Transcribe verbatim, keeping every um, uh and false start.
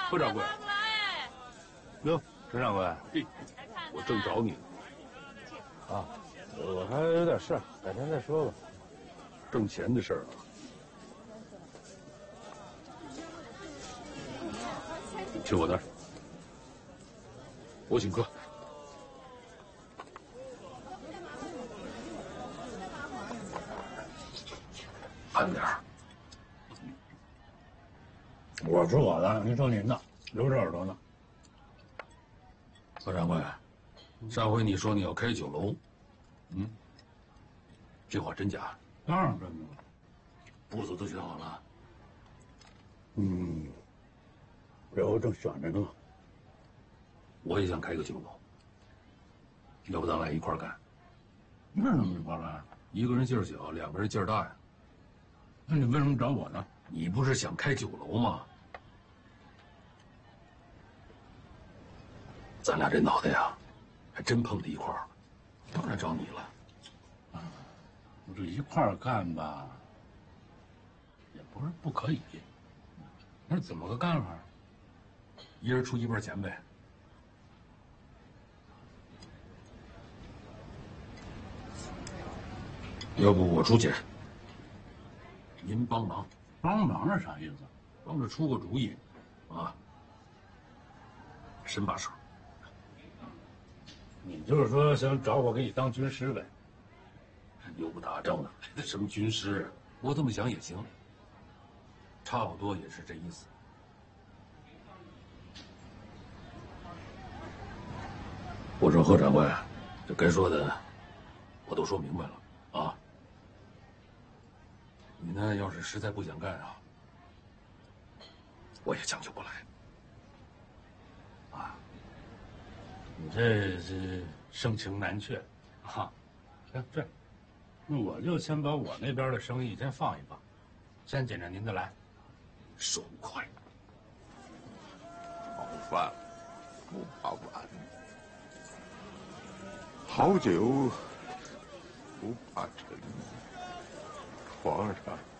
何掌柜， 哟，陈掌柜， 嘿，我正找你呢。 啊，我还有点事儿，改天再说吧。 挣钱的事儿啊。去我那儿，我请客。慢点儿。 我说我的，您说您的，留着耳朵呢。 何掌柜，上回你说你要开酒楼，嗯，这话真假？ 当然真的。 步子都选好了。 嗯，这我正选着呢。 我也想开个酒楼，要不咱俩一块儿干？ 为什么一块干？ 一个人劲儿小，两个人劲儿大呀。 那你为什么找我呢？ 你不是想开酒楼吗？咱俩这脑袋呀，还真碰在一块儿了，当然找你了。 我这一块儿干吧，也不是不可以。那是怎么个干法？ 一人出一半钱呗。要不我出钱，您帮忙。 帮忙是啥意思？ 帮着出个主意，啊，神把手。 你就是说想找我给你当军师呗？ 又不打仗的，什么军师？我这么想也行，差不多也是这意思。我说贺掌柜，这该说的我都说明白了啊。你呢，要是实在不想干啊，我也强求不来。啊， 你这是盛情难却，啊，行，这，那我就先把我那边的生意先放一放，先捡着您的来。 手快。 好饭不怕晚，好酒不怕沉，皇上